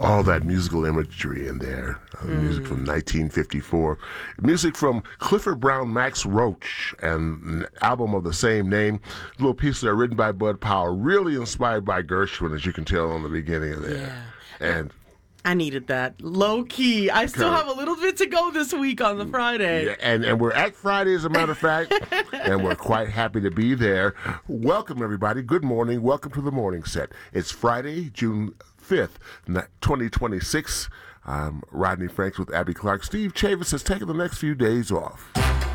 all that musical imagery in there. Music from 1954. Music from Clifford Brown Max Roach and an album of the same name. Little pieces are written by Bud Powell, really inspired by Gershwin, as you can tell on the beginning of there. Yeah. And I needed that. Low key. I still have a little bit to go this week on the Friday. Yeah, and we're at Friday, as a matter of fact, and we're quite happy to be there. Welcome, everybody. Good morning. Welcome to the Morning Set. It's Friday, June 5th, 2026. I'm Rodney Franks with Abby Clark. Steve Chavis has taken the next few days off.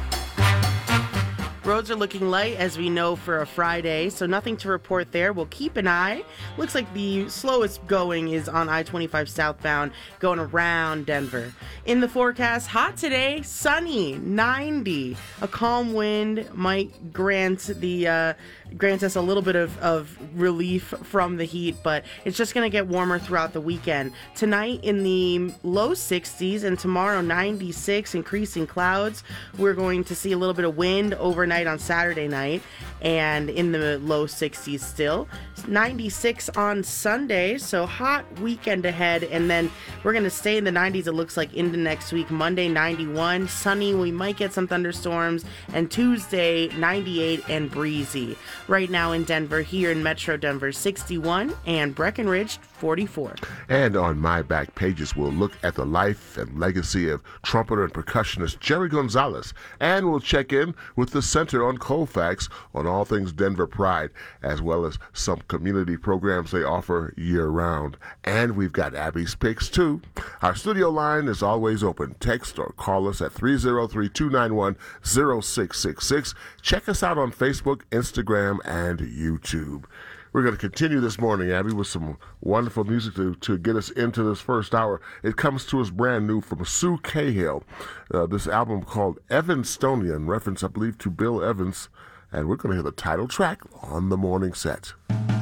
Roads are looking light, as we know, for a Friday, so nothing to report there. We'll keep an eye. Looks like the slowest going is on I-25 southbound, going around Denver. In the forecast, hot today, sunny, 90. A calm wind might grant us a little bit of relief from the heat, but it's just going to get warmer throughout the weekend. Tonight in the low 60s and tomorrow 96, increasing clouds. We're going to see a little bit of wind overnight on Saturday night and in the low 60s still. 96 on Sunday, so hot weekend ahead, and then we're going to stay in the 90s, it looks like, into next week. Monday 91, sunny, we might get some thunderstorms, and Tuesday 98 and breezy. Right now in Denver, here in Metro Denver, 61, and Breckenridge 44. And on my back pages, we'll look at the life and legacy of trumpeter and percussionist Jerry Gonzalez, and we'll check in with the Center on Colfax on all things Denver Pride, as well as some community programs they offer year-round. And we've got Abby's Picks, too. Our studio line is always open. Text or call us at 303-291-0666. Check us out on Facebook, Instagram, and YouTube. We're going to continue this morning, Abby, with some wonderful music to get us into this first hour. It comes to us brand new from Sue Cahill. This album called Evanstonian, reference, I believe, to Bill Evans. And we're going to hear the title track on the Morning Set.